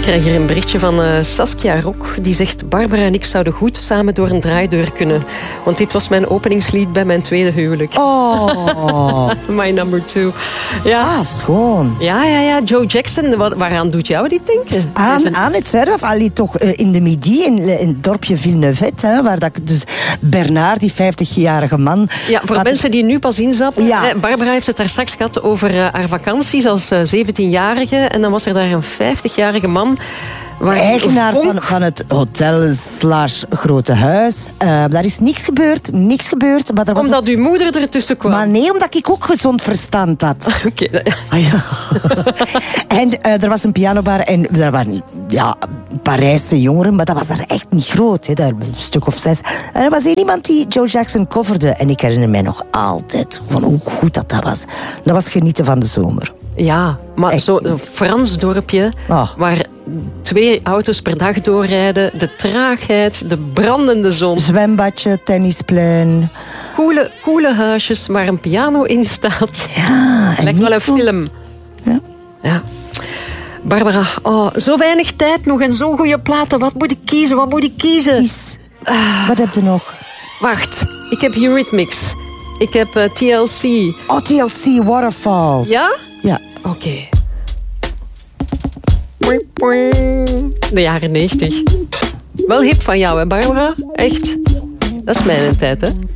krijg hier een berichtje van Saskia Rok. Die zegt, Barbara en ik zouden goed samen door een draaideur kunnen. Want dit was mijn openingslied bij mijn tweede huwelijk. Oh. My number 2. Ja. Schoon. Ja. Joe Jackson, waaraan doet jou dit denken? Aan het surf, allee, toch in de Midi, in het dorpje Villeneuve, hè, waar dat dus Bernard, die 50-jarige man... Ja, voor mensen die nu pas inzappen. Ja. Barbara heeft het daar straks gehad over haar vakanties als 17-jarige. En dan was er daar een 50-jarige man... De eigenaar van het hotel/grote huis. Daar is niks gebeurd. Maar omdat uw moeder ertussen kwam? Maar nee, omdat ik ook gezond verstand had. Oké. En er was een pianobar en er waren Parijse jongeren, maar dat was daar echt niet groot. Hè, daar een stuk of 6. En er was iemand die Joe Jackson coverde. En ik herinner mij nog altijd van hoe goed dat was. Dat was genieten van de zomer. Ja, maar zo'n Frans dorpje waar 2 auto's per dag doorrijden, de traagheid, de brandende zon. Zwembadje, tennisplein. Coole huisjes waar een piano in staat. Ja, lijkt wel een film. Ja. Barbara, zo weinig tijd nog en zo'n goede platen. Wat moet ik kiezen? Wat heb je nog? Wacht, ik heb Eurythmics. Ik heb TLC. Oh, TLC, Waterfalls. Ja? Ja. Oké. De jaren 90. Wel hip van jou, hè, Barbara? Echt? Dat is mijn tijd, hè?